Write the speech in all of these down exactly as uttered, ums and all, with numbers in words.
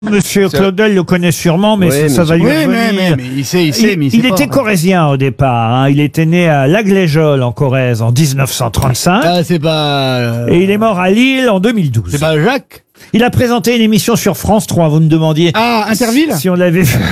Monsieur Claudel le connaît sûrement, mais oui, ça, ça va lui Oui, revenir. mais, mais, mais il sait, il sait, Il, mais il, sait il pas. était corrézien au départ. Hein. Il était né à Lagléjol en Corrèze en dix-neuf cent trente-cinq Ah, c'est pas. euh, et il est mort à Lille en deux mille douze. C'est pas Jacques. Il a présenté une émission sur France trois. Vous me demandiez Ah, Interville. si on l'avait vu.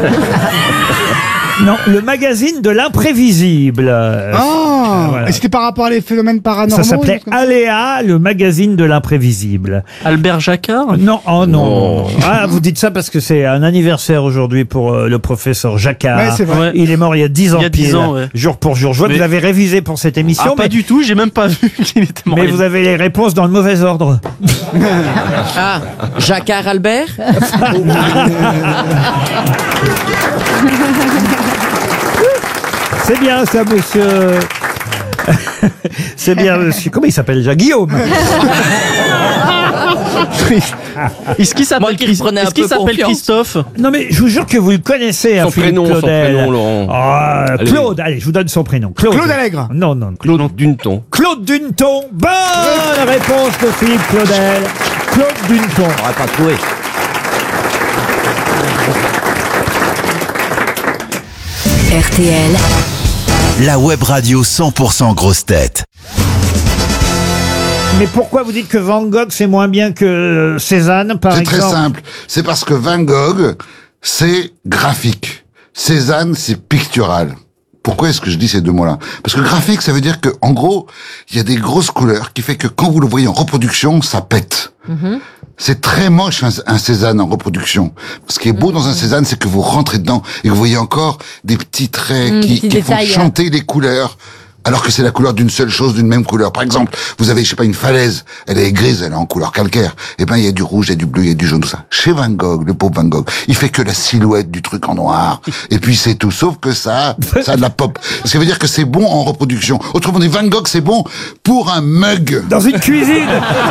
Non, le magazine de l'imprévisible. Ah, voilà. et c'était par rapport à les phénomènes paranormaux. Ça s'appelait des choses comme ça Aléa, le magazine de l'imprévisible. Albert Jacquard. Non, oh non. Ah, vous dites ça parce que c'est un anniversaire aujourd'hui pour euh, le professeur Jacquard. Ouais, c'est vrai. Ouais. Il est mort il y a dix ans Il y a dix pile, ans, ouais. jour pour jour. Je vois que Mais- vous avez révisé pour cette Ah, émission, pas mais, du tout, j'ai même pas vu qu'il était mort. mais vous avez les réponses dans le mauvais ordre. Ah, Jacquard Albert. C'est bien ça, monsieur. C'est bien, monsieur. Comment il s'appelle déjà? Guillaume. Est-ce qu'il Moi s'appelle qui Chris- reprenais un est-ce qu'il peu s'appelle confiance. Christophe? Non, mais je vous jure que vous le connaissez, hein, Son Philippe prénom, son Claudel. prénom, Laurent. Ah, Allez. Claude, allez, je vous donne son prénom. Claude. Claude Allègre. Non, non. Claude Duneton. Claude Duneton. Bonne réponse de Philippe Claudel. Claude Duneton. On va pas trouver. R T L, La web radio cent pour cent grosse tête. Mais pourquoi vous dites que Van Gogh c'est moins bien que euh, Cézanne, par C'est exemple? très simple. C'est parce que Van Gogh, c'est graphique. Cézanne, c'est pictural. Pourquoi est-ce que je dis ces deux mots-là? Parce que graphique, ça veut dire que, en gros, il y a des grosses couleurs qui fait que quand vous le voyez en reproduction, ça pète. C'est très moche un, un Cézanne en reproduction. Ce qui est beau dans un Cézanne, c'est que vous rentrez dedans et que vous voyez encore des petits traits Mmh, qui, petits qui font détails. chanter les couleurs. Alors que c'est la couleur d'une seule chose, d'une même couleur. Par exemple, vous avez, je sais pas, une falaise, elle est grise, elle est en couleur calcaire. Eh ben, il y a du rouge, il y a du bleu, il y a du jaune, tout ça. Chez Van Gogh, le pauvre Van Gogh, il fait que la silhouette du truc en noir. Et puis c'est tout. Sauf que ça, ça a de la pop. Ce qui veut dire que c'est bon en reproduction. Autrement dit, Van Gogh, c'est bon pour un mug. Dans une cuisine.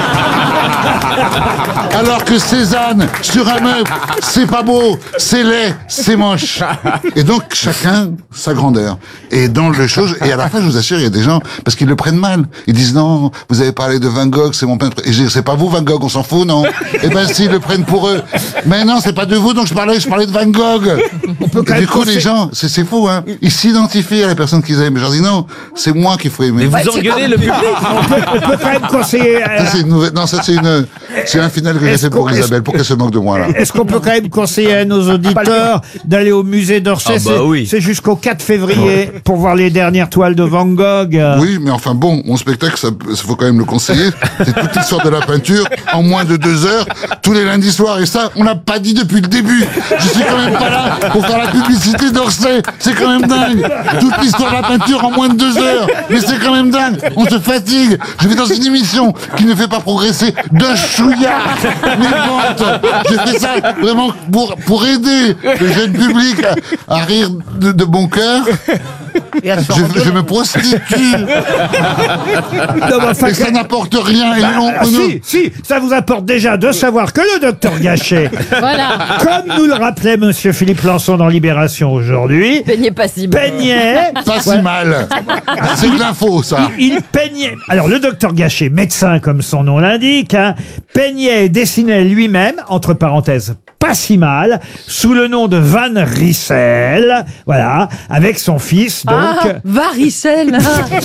Alors que Cézanne, sur un meuble, c'est pas beau, c'est laid, c'est moche. Et donc, chacun, sa grandeur. Et dans le chose, et à la fin, je vous assure, il y a des gens, parce qu'ils le prennent mal. Ils disent, non, vous avez parlé de Van Gogh, c'est mon peintre. Et je dis, c'est pas vous, Van Gogh, on s'en fout, non? Eh ben, si, ils le prennent pour eux. Mais non, c'est pas de vous, donc je parlais, je parlais de Van Gogh. Et du coup, les gens, c'est, c'est fou, hein. Ils s'identifient à la personne qu'ils aiment. Je leur dis, non, c'est moi qu'il faut aimer. Vous engueulez le public. On peut, on peut quand même conseiller. euh, Ça, c'est une nouvelle, non, ça, c'est une, c'est un final que j'ai Est-ce fait pour qu'on- Isabelle, pour qu'elle se moque de moi, là. Est-ce qu'on peut quand même conseiller à nos auditeurs d'aller au musée d'Orsay? Ah bah C'est- oui. C'est jusqu'au quatre février pour voir les dernières toiles de Van Gogh. Oui, mais enfin bon, mon spectacle, ça, ça faut quand même le conseiller. C'est toute l'histoire de la peinture en moins de deux heures, tous les lundis soirs. Et ça, on l'a pas dit depuis le début. Je suis quand même pas là pour faire la publicité d'Orsay. C'est quand même dingue. Toute l'histoire de la peinture en moins de deux heures. Mais c'est quand même dingue. On se fatigue. Je vais dans une émission qui ne fait pas progresser d'un chouïa mes ventes. Je fais ça vraiment pour, pour aider le jeune public à, à rire de, de bon cœur. Je, je me prostitue. Non, mais enfin, Et ça n'apporte rien. Et non, Ah, non. si, si, ça vous apporte déjà de savoir que le docteur Gachet, Voilà. comme nous le rappelait monsieur Philippe Lançon dans Libération aujourd'hui, Peignez pas si mal. peignait, Pas si mal. C'est de l'info, ça. il peignait, alors le docteur Gachet, médecin comme son nom l'indique, hein, peignait et dessinait lui-même, entre parenthèses, pas si mal, sous le nom de Van Rissel, voilà, avec son fils, donc... Ah, varicelle.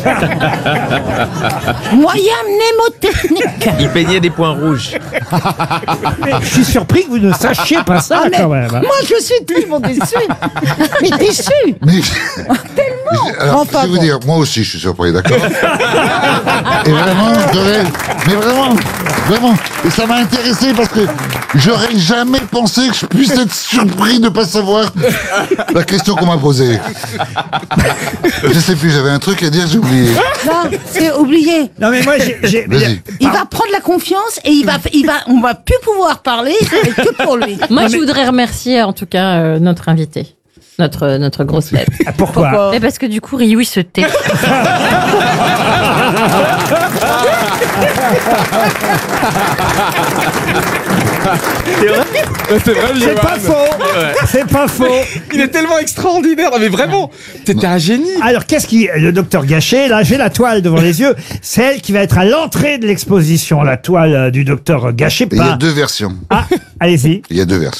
Moyen mnémotechnique. Il peignait des points rouges. Mais je suis surpris que vous ne sachiez pas ça, Ah, mais quand même. Moi, je suis tellement déçue. Mais déçue. Mais, Tellement. alors, Enfin, je vais vous bon. dire, moi aussi, je suis surpris, d'accord? Et vraiment, j'aurais, mais vraiment, vraiment. Et ça m'a intéressé parce que j'aurais jamais pensé que je puisse être surpris de pas savoir la question qu'on m'a posée. Je sais plus, j'avais un truc à dire, j'ai oublié. Non, c'est oublié. Non mais moi j'ai... j'ai- Vas-y. Il va prendre la confiance et il va, il va, on va plus pouvoir parler, ça va être que pour lui. Moi, je voudrais remercier en tout cas euh, notre invité, notre, notre grosse tête. Ah, pourquoi, Mais parce que du coup, Rioui se tait. C'est vrai C'est vrai, C'est pas Johan. faux. C'est pas faux. Il est tellement extraordinaire. Non, mais vraiment, t'étais un génie. Alors, qu'est-ce qui, le docteur Gachet, là, j'ai la toile devant les yeux, c'est elle qui va être à l'entrée de l'exposition, la toile euh, du docteur Gachet. Il y a Pas... deux versions. Ah, allez-y. Il y a deux versions.